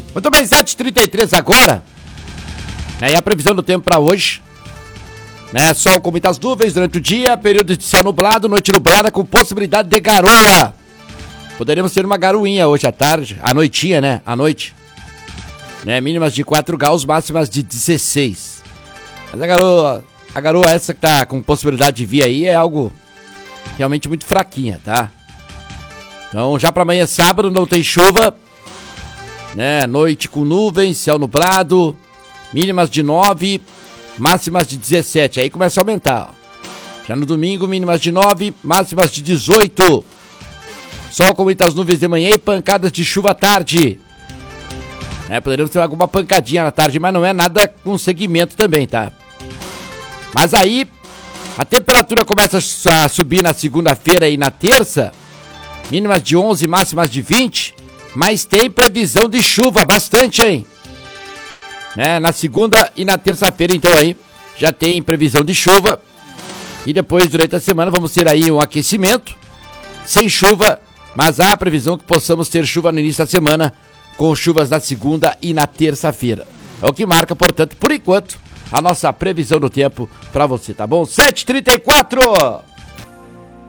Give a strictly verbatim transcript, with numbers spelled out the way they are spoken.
Muito bem, sete e trinta e três agora. É, e a previsão do tempo para hoje. Né, sol com muitas nuvens durante o dia, período de céu nublado, noite nublada com possibilidade de garoa. Poderemos ter uma garoinha hoje à tarde, à noitinha, né? À noite. Né, mínimas de quatro graus, máximas de dezesseis. Mas a garoa, a garoa essa que tá com possibilidade de vir aí é algo realmente muito fraquinha, tá? Então já para amanhã sábado não tem chuva, né? Noite com nuvens, céu nublado, mínimas de nove, máximas de dezessete. Aí começa a aumentar. Ó. Já no domingo, mínimas de nove, máximas de dezoito. Sol com muitas nuvens de manhã e pancadas de chuva à tarde. É, poderíamos ter alguma pancadinha na tarde, mas não é nada com segmento também, tá? Mas aí, a temperatura começa a subir na segunda-feira e na terça. Mínimas de onze, máximas de vinte. Mas tem previsão de chuva, bastante, hein? É, na segunda e na terça-feira, então aí, já tem previsão de chuva. E depois, durante a semana, vamos ter aí um aquecimento. Sem chuva, mas há a previsão que possamos ter chuva no início da semana, com chuvas na segunda e na terça-feira. É o que marca, portanto, por enquanto, a nossa previsão do tempo para você, tá bom? sete e trinta e quatro!